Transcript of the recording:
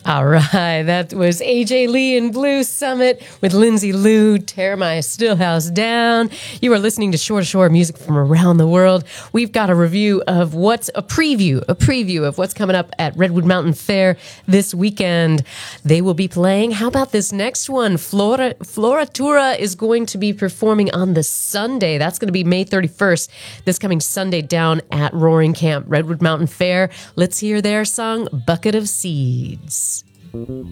All right, that was AJ Lee and Blue Summit with Lindsay Lou, Tear My Stillhouse Down. You are listening to Shore to Shore music from around the world. We've got a review of a preview of what's coming up at Redwood Mountain Fair this weekend. They will be playing. How about this next one? Floratura is going to be performing on the Sunday. That's going to be May 31st, this coming Sunday down at Roaring Camp, Redwood Mountain Fair. Let's hear their song, Bucket of Seeds.